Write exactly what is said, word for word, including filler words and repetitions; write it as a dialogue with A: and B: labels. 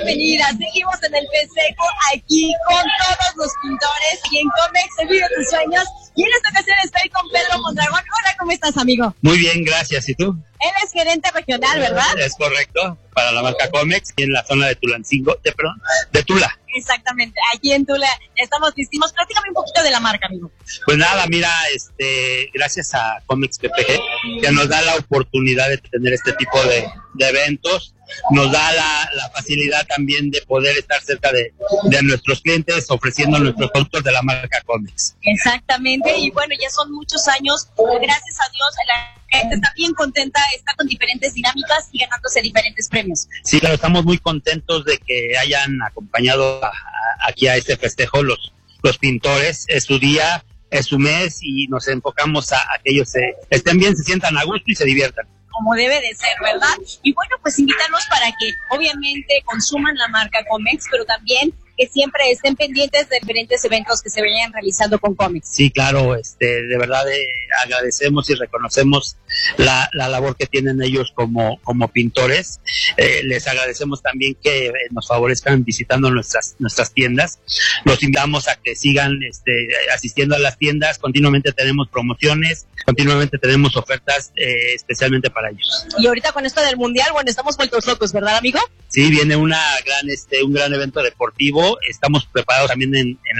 A: bienvenida. Seguimos en el festejo aquí con todos los pintores y en Comex, el Vive tus Sueños. Y en esta ocasión estoy con Pedro Mondragón. Hola, ¿cómo estás, amigo?
B: Muy bien, gracias. ¿Y tú?
A: Él es gerente regional, ¿verdad?
B: Es correcto, para la marca Comex, en la zona de Tulancingo, de, perdón, de Tula.
A: Exactamente, aquí en Tula estamos listos. Platícame un poquito de la marca, amigo.
B: Pues nada, mira, este, gracias a Comex P P G, que nos da la oportunidad de tener este tipo de, de eventos, nos da la, la facilidad también de poder estar cerca de, de nuestros clientes, ofreciendo nuestros productos de la marca Comex.
A: Exactamente, y bueno, ya son muchos años, gracias a Dios, la gente está bien contenta, está con diferentes dinámicas y ganándose diferentes premios.
B: Sí, claro, estamos muy contentos de que hayan acompañado a, a, aquí a este festejo los, los pintores. Es su día, es su mes y nos enfocamos a, a que ellos se, estén bien, se sientan a gusto y se diviertan.
A: Como debe de ser, ¿verdad? Y bueno, pues invitarlos para que obviamente consuman la marca Comex, pero también que siempre estén pendientes de diferentes eventos que se vayan realizando con Comex.
B: Sí, claro, este, de verdad eh, agradecemos y reconocemos la, la labor que tienen ellos como, como pintores. Eh, les agradecemos también que nos favorezcan visitando nuestras, nuestras tiendas. Los invitamos a que sigan este, asistiendo a las tiendas. Continuamente tenemos promociones, continuamente tenemos ofertas eh, especialmente para ellos.
A: Y ahorita con esto del mundial, bueno, estamos vueltos locos, ¿verdad, amigo?
B: Sí, viene una gran, este, un gran evento deportivo. Estamos preparados también en, en